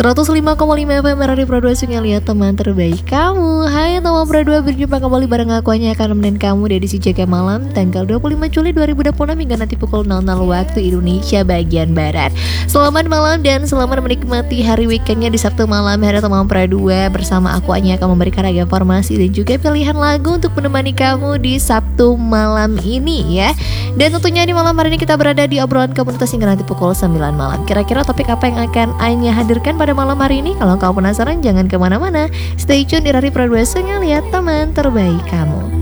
105,5 FM Radio Pro 2 Sungai Liat, teman terbaik kamu. Hai teman Pro 2, berjumpa kembali bareng aku yang akan nemenin kamu di edisi Jaga Malam tanggal 25 Juli 2026 hingga nanti pukul 00 waktu Indonesia bagian Barat. Selamat malam dan selamat menikmati hari weekendnya di Sabtu malam hari teman Pro 2. Bersama aku hanya akan memberikan ragam informasi dan juga pilihan lagu untuk menemani kamu di Sabtu malam ini ya. Dan tentunya di malam hari ini kita berada di obrolan komunitas hingga nanti pukul 9 malam. Kira-kira topik apa yang akan Anya hadirkan pada malam hari ini? Kalau kamu penasaran jangan kemana-mana, stay tune di Radio Pro 2 Sungai Liat, teman terbaik kamu.